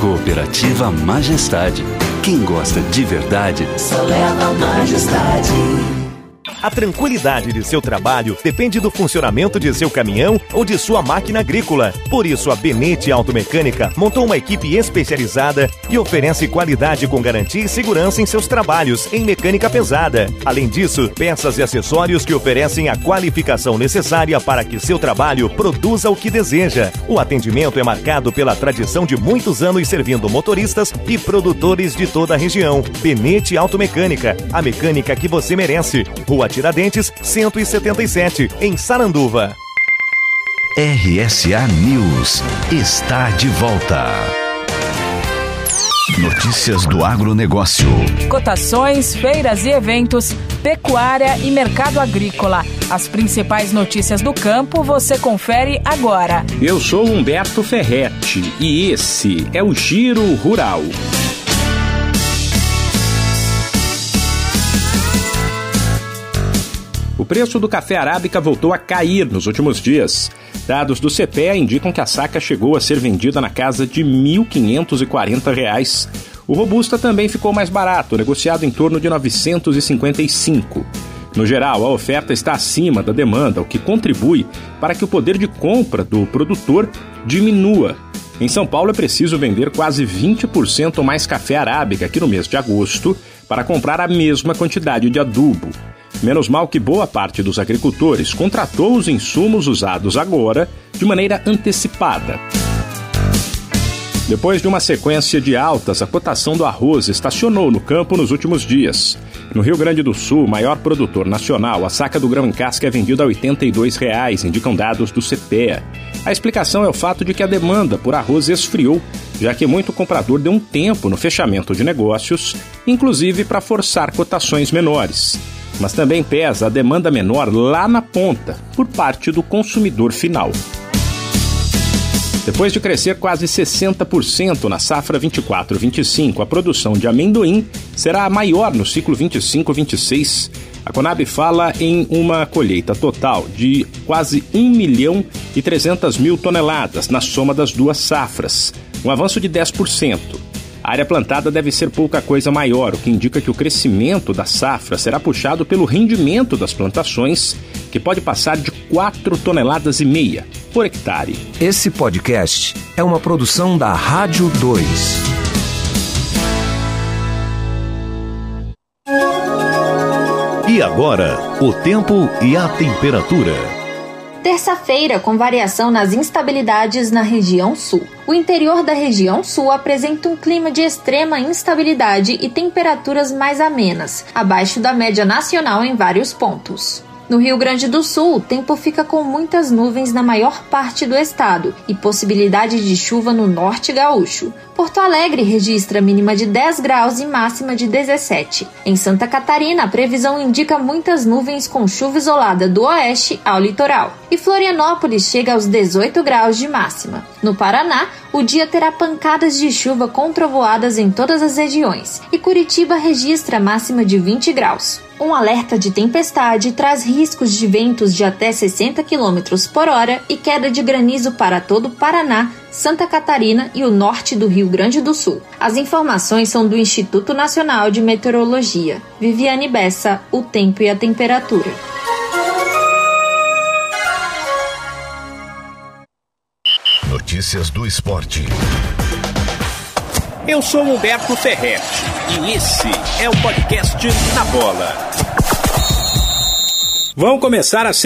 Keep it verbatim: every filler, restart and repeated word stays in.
Cooperativa Majestade. Quem gosta de verdade, só leva Majestade. A tranquilidade de seu trabalho depende do funcionamento de seu caminhão ou de sua máquina agrícola. Por isso, a Benete Automecânica montou uma equipe especializada e oferece qualidade com garantia e segurança em seus trabalhos em mecânica pesada. Além disso, peças e acessórios que oferecem a qualificação necessária para que seu trabalho produza o que deseja. O atendimento é marcado pela tradição de muitos anos servindo motoristas e produtores de toda a região. Benete Automecânica, a mecânica que você merece. Rua Tiradentes, cento e setenta e sete, em Saranduva. R S A News está de volta. Notícias do agronegócio. Cotações, feiras e eventos, pecuária e mercado agrícola. As principais notícias do campo você confere agora. Eu sou Humberto Ferretti e esse é o Giro Rural. O preço do café arábica voltou a cair nos últimos dias. Dados do C P E A indicam que a saca chegou a ser vendida na casa de mil quinhentos e quarenta reais. O robusta também ficou mais barato, negociado em torno de novecentos e cinquenta e cinco. No geral, a oferta está acima da demanda, o que contribui para que o poder de compra do produtor diminua. Em São Paulo é preciso vender quase vinte por cento mais café arábica que no mês de agosto para comprar a mesma quantidade de adubo. Menos mal que boa parte dos agricultores contratou os insumos usados agora de maneira antecipada. Depois de uma sequência de altas, a cotação do arroz estacionou no campo nos últimos dias. No Rio Grande do Sul, maior produtor nacional, a saca do grão em casca é vendida a oitenta e dois reais, indicam dados do C P E A. A explicação é o fato de que a demanda por arroz esfriou, já que muito comprador deu um tempo no fechamento de negócios, inclusive para forçar cotações menores. Mas também pesa a demanda menor lá na ponta, por parte do consumidor final. Depois de crescer quase sessenta por cento na safra vinte e quatro vinte e cinco, a produção de amendoim será a maior no ciclo vinte e cinco vinte e seis. A Conab fala em uma colheita total de quase um milhão e trezentas mil toneladas na soma das duas safras, um avanço de dez por cento. A área plantada deve ser pouca coisa maior, o que indica que o crescimento da safra será puxado pelo rendimento das plantações, que pode passar de quatro toneladas e meia por hectare. Esse podcast é uma produção da Rádio dois. E agora, o tempo e a temperatura. Terça-feira, com variação nas instabilidades na região sul. O interior da região sul apresenta um clima de extrema instabilidade e temperaturas mais amenas, abaixo da média nacional em vários pontos. No Rio Grande do Sul, o tempo fica com muitas nuvens na maior parte do estado e possibilidade de chuva no norte gaúcho. Porto Alegre registra mínima de dez graus e máxima de dezessete. Em Santa Catarina, a previsão indica muitas nuvens com chuva isolada do oeste ao litoral. E Florianópolis chega aos dezoito graus de máxima. No Paraná, o dia terá pancadas de chuva com trovoadas em todas as regiões. E Curitiba registra máxima de vinte graus. Um alerta de tempestade traz riscos de ventos de até sessenta quilômetros por hora e queda de granizo para todo o Paraná, Santa Catarina e o norte do Rio Grande do Sul. As informações são do Instituto Nacional de Meteorologia. Viviane Bessa, o tempo e a temperatura. Notícias do esporte. Eu sou Humberto Ferretti e esse é o podcast Na Bola. Vamos começar a